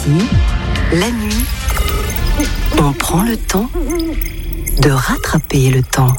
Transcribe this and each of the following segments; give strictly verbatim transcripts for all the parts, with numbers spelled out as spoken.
Ici, la nuit, on prend le temps de rattraper le temps.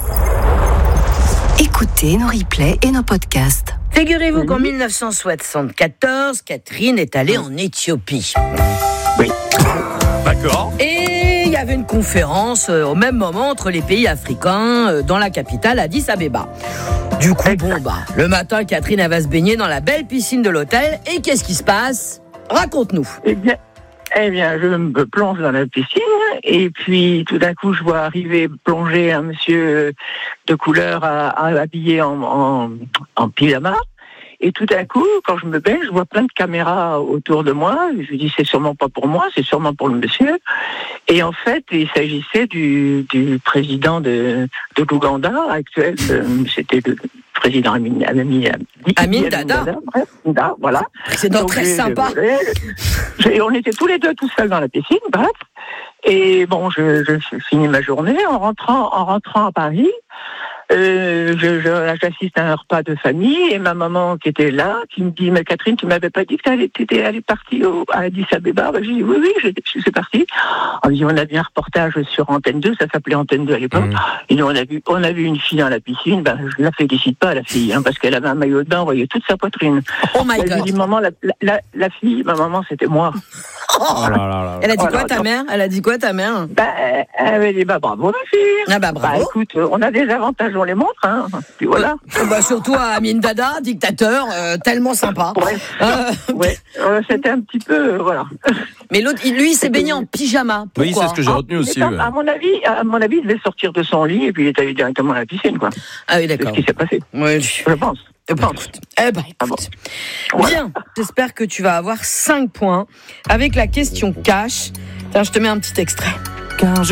Écoutez nos replays et nos podcasts. Figurez-vous qu'en dix-neuf cent soixante-quatorze, Catherine est allée en Éthiopie. Oui. D'accord. Et il y avait une conférence euh, au même moment entre les pays africains euh, dans la capitale Addis Abeba. Du coup, bon bah, le matin, Catherine elle va se baigner dans la belle piscine de l'hôtel. Et qu'est-ce qui se passe ? Raconte-nous. Eh bien, eh bien, je me plonge dans la piscine et puis tout d'un coup, je vois arriver plonger un monsieur de couleur à, à, habillé en, en, en pyjama. Et tout d'un coup, quand je me baigne, je vois plein de caméras autour de moi. Je dis, c'est sûrement pas pour moi, c'est sûrement pour le monsieur. Et en fait, il s'agissait du, du président de, de l'Ouganda actuel. C'était le président Amin, Amin, Amin Dada. Bref, Dada, voilà. C'est donc très sympa. Je, je, on était tous les deux tout seuls dans la piscine, bref. Et bon, je, je finis ma journée en rentrant, en rentrant à Paris. Euh, je, je, j'assiste à un repas de famille et ma maman qui était là, qui me dit, mais Catherine, tu m'avais pas dit que tu étais allée partie au, à Addis Abeba? Ben, j'ai dit, oui, oui, je, je suis partie. On dit, on a vu un reportage sur Antenne deux, ça s'appelait Antenne deux à l'époque. Mmh. Et nous, on a vu, on a vu une fille dans la piscine, ben, je la félicite pas, la fille, hein, parce qu'elle avait un maillot de bain, on voyait toute sa poitrine. Oh my ben, God. Je dis, maman, la, la, la fille, ma maman, c'était moi. Oh là là là. Elle a dit quoi, oh, ta donc, mère? Elle a dit quoi, ta mère? Ben, elle avait dit, bah, bravo, ma fille. Ah, bah, bravo. Bah, écoute, on a des avantages, on les montre, hein. Puis voilà. Euh, bah, surtout à Amin Dada, dictateur, euh, tellement sympa. Ouais. Euh, ouais. Euh, c'était un petit peu, euh, voilà. Mais l'autre, lui, il s'est baigné en pyjama. Pourquoi? Oui, c'est ce que j'ai retenu ah, aussi. À, ouais. à mon avis, à mon avis, il devait sortir de son lit et puis il est allé directement à la piscine, quoi. Ah oui, d'accord. C'est ce qui s'est passé. Oui, je pense. Eh ben, écoute. Eh ben, écoute. Ah bon. Voilà. Bien. J'espère que tu vas avoir cinq points avec la question cash. Tiens, je te mets un petit extrait. Car je